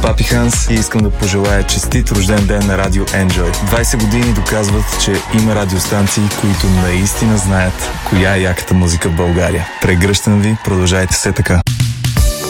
Папи Ханс и искам да пожелая честит рожден ден на Радио Enjoy. 20 години доказват, че има радиостанции, които наистина знаят коя е яката музика в България. Прегръщам ви, продължайте се така.